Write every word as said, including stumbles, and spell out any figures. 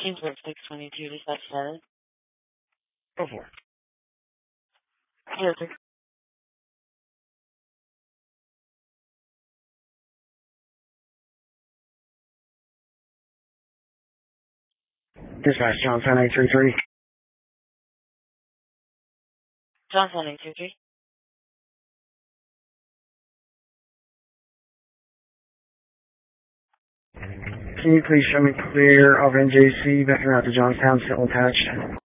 Kingsburg six twenty-two, dispatch status. Go for it. Yes, sir. Dispatch, Johnson eight three three. Johnson eight two three. Can you please show me clear of N J C backing out to Johnstown, still attached?